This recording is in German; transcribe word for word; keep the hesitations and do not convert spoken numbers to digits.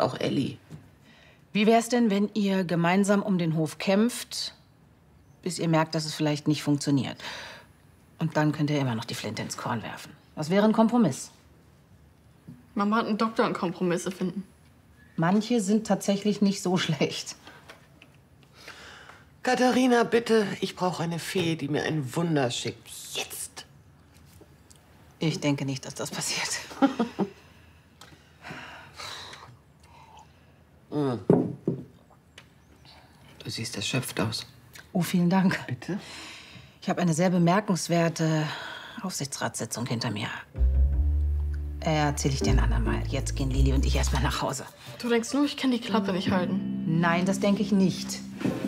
auch Elli. Wie wär's denn, wenn ihr gemeinsam um den Hof kämpft, bis ihr merkt, dass es vielleicht nicht funktioniert? Und dann könnt ihr immer noch die Flinte ins Korn werfen. Das wäre ein Kompromiss. Mama hat einen Doktor an Kompromisse finden. Manche sind tatsächlich nicht so schlecht. Katharina, bitte, ich brauche eine Fee, die mir ein Wunder schickt. Jetzt! Ich denke nicht, dass das passiert. Du siehst erschöpft aus. Oh, vielen Dank. Bitte? Ich habe eine sehr bemerkenswerte Aufsichtsratssitzung hinter mir. Erzähle ich dir ein andermal. Jetzt gehen Lili und ich erstmal nach Hause. Du denkst nur, ich kann die Klappe nicht halten. Nein, das denke ich nicht.